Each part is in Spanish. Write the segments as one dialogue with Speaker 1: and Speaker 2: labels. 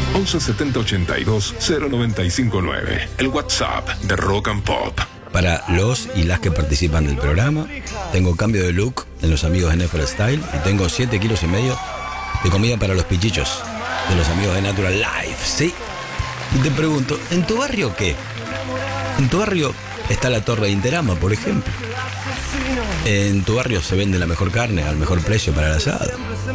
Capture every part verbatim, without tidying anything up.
Speaker 1: once setenta ochenta y dos cero noventa y cinco nueve. El WhatsApp de Rock and Pop.
Speaker 2: Para los y las que participan del programa, tengo cambio de look en los amigos de Nefer Style y tengo siete kilos y medio de comida para los pichichos de los amigos de Natural Life, ¿sí? Y te pregunto, ¿en tu barrio qué? En tu barrio está la Torre de Interama, por ejemplo. En tu barrio se vende la mejor carne al mejor precio para el asado.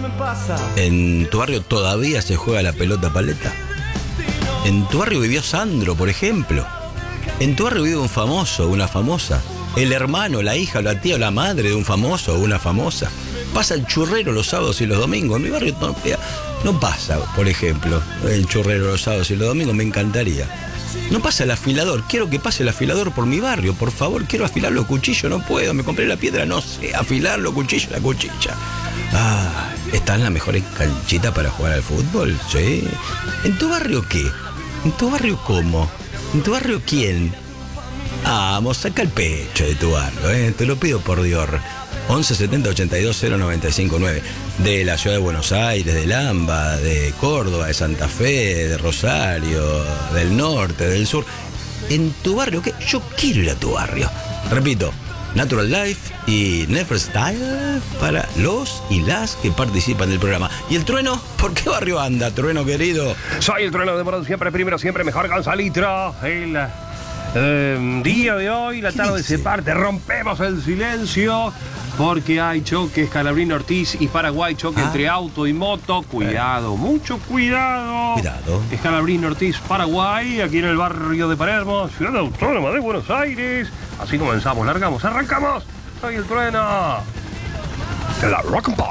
Speaker 2: En tu barrio todavía se juega la pelota paleta. En tu barrio vivió Sandro, por ejemplo. En tu barrio vive un famoso, una famosa. El hermano, la hija, la tía o la madre de un famoso o una famosa. Pasa el churrero los sábados y los domingos. En mi barrio no, no pasa, por ejemplo, el churrero los sábados y los domingos. Me encantaría. No pasa el afilador. Quiero que pase el afilador por mi barrio. Por favor, quiero afilar los cuchillos. No puedo. Me compré la piedra. No sé afilar los cuchillos, la cuchilla. Ah, ¿están las mejores canchitas para jugar al fútbol? Sí. ¿En tu barrio qué? ¿En tu barrio cómo? ¿En tu barrio quién? Vamos, saca el pecho de tu barrio, ¿eh? Te lo pido por Dios. once setenta ochenta y dos cero noventa y cinco nueve. De la ciudad de Buenos Aires, de Lamba, de Córdoba, de Santa Fe, de Rosario, del norte, del sur. ¿En tu barrio qué? Yo quiero ir a tu barrio. Repito, Natural Life y Nefer Style para los y las que participan del programa. ¿Y el Trueno? ¿Por qué barrio anda, Trueno querido?
Speaker 3: Soy el Trueno de Morón, siempre primero, siempre mejor, Gonzalito. El eh, día de hoy, la tarde se parte, rompemos el silencio porque hay choques Scalabrini Ortiz y Paraguay, choque ah. entre auto y moto. Cuidado, eh. mucho cuidado.
Speaker 2: Cuidado.
Speaker 3: Scalabrini Ortiz, Paraguay, aquí en el barrio de Palermo, ciudad autónoma de Buenos Aires. Así comenzamos, largamos, arrancamos. Soy el Trueno de la Rock and Pop.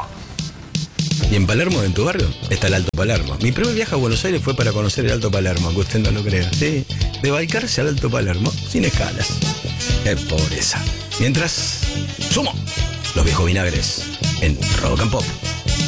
Speaker 2: Y en Palermo, en tu barrio, está el Alto Palermo. Mi primer viaje a Buenos Aires fue para conocer el Alto Palermo, aunque usted no lo crea. Sí, de Balcarce al Alto Palermo, sin escalas. ¡Qué pobreza! Mientras, sumo los viejos vinagres en Rock and Pop.